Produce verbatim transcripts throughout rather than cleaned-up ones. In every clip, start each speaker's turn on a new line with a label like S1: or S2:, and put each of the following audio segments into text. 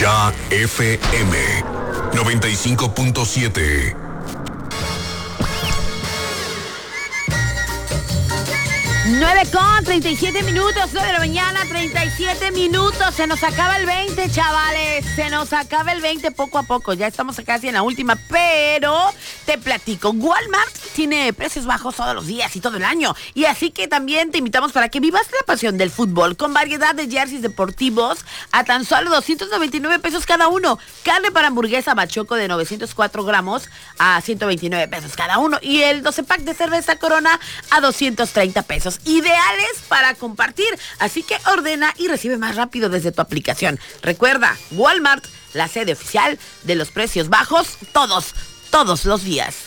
S1: Ya F M noventa y cinco punto siete.
S2: nueve con treinta y siete minutos, nueve de la mañana, treinta y siete minutos. Se nos acaba el veinte, chavales. Se nos acaba el veinte poco a poco. Ya estamos casi en la última, pero te platico. Walmart tiene precios bajos todos los días y todo el año. Y así que también te invitamos para que vivas la pasión del fútbol con variedad de jerseys deportivos a tan solo doscientos noventa y nueve pesos cada uno. Carne para hamburguesa Bachoco de novecientos cuatro gramos a ciento veintinueve pesos cada uno. Y el doce pack de cerveza Corona a doscientos treinta pesos. Ideales para compartir, así que ordena y recibe más rápido desde tu aplicación. Recuerda, Walmart, la sede oficial de los precios bajos, todos, todos los días.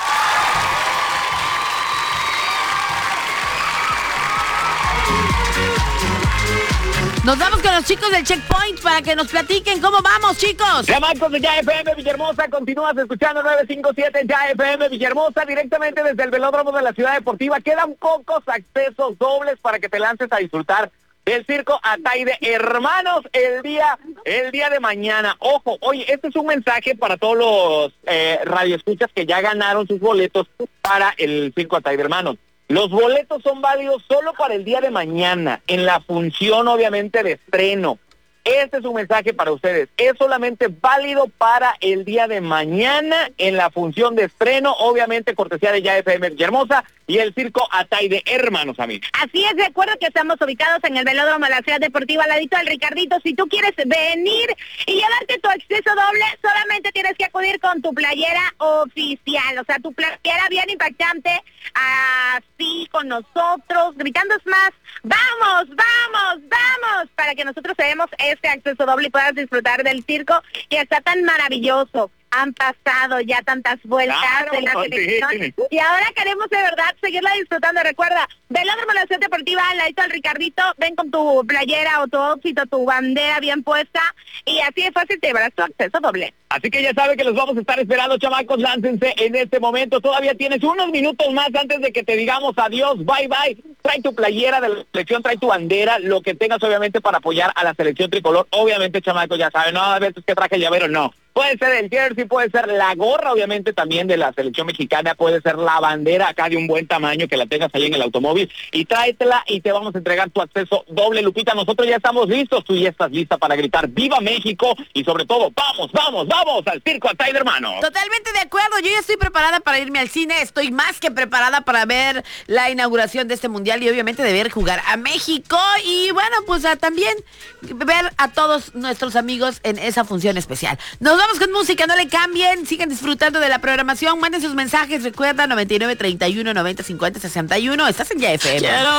S2: Nos vamos con los chicos del Checkpoint para que nos platiquen cómo vamos, chicos.
S3: Chamacos de Ya F M Villahermosa, continúas escuchando nueve cinco siete Ya F M Villahermosa, directamente desde el velódromo de la Ciudad Deportiva. Quedan pocos accesos dobles para que te lances a disfrutar del circo Ataide Hermanos el día, el día de mañana. Ojo, oye, este es un mensaje para todos los eh, radioescuchas que ya ganaron sus boletos para el circo Ataide Hermanos. Los boletos son válidos solo para el día de mañana, en la función obviamente de estreno. Este es un mensaje para ustedes. Es solamente válido para el día de mañana en la función de estreno, obviamente cortesía de Ya F M Villahermosa y el circo Ataide Hermanos, amigos.
S4: Así es, recuerda que estamos ubicados en el velódromo de la Ciudad Deportiva, al ladito del Ricardito. Si tú quieres venir y llevarte tu acceso doble, solamente tienes que acudir con tu playera oficial, o sea, tu playera bien impactante, así con nosotros, gritando es más, vamos, vamos, vamos, para que nosotros te demos este acceso doble y puedas disfrutar del circo que está tan maravilloso. Han pasado ya tantas vueltas
S3: claro,
S4: en la televisión
S3: sí.
S4: Y ahora queremos de verdad seguirla disfrutando. Recuerda, velódromo de la Ciudad Deportiva, al ladito del Ricardito, ven con tu playera o tu outfit o tu bandera bien puesta y así es fácil te llevarás tu acceso doble.
S3: Así que ya saben que los vamos a estar esperando, chamacos, láncense en este momento. Todavía tienes unos minutos más antes de que te digamos adiós, bye bye. Trae tu playera de la selección, trae tu bandera, lo que tengas obviamente para apoyar a la selección tricolor. Obviamente, chamacos, ya saben, no, a veces que traje llavero, no. Puede ser el jersey, puede ser la gorra, obviamente también de la selección mexicana, puede ser la bandera acá de un buen tamaño que la tengas ahí en el automóvil y tráetela y te vamos a entregar tu acceso doble, Lupita. Nosotros ya estamos listos, tú ya estás lista para gritar ¡Viva México! Y sobre todo, ¡vamos, vamos, vamos al circo Ataide Hermanos!
S2: Totalmente de acuerdo, yo ya estoy preparada para irme al cine, estoy más que preparada para ver la inauguración de este mundial y obviamente de ver jugar a México y bueno, pues a, también ver a todos nuestros amigos en esa función especial. Nos vamos con música, no le cambien, sigan disfrutando de la programación, manden sus mensajes, recuerda noventa y nueve, treinta y uno, noventa, cincuenta, sesenta y uno, estás en Ya F M.
S5: Quiero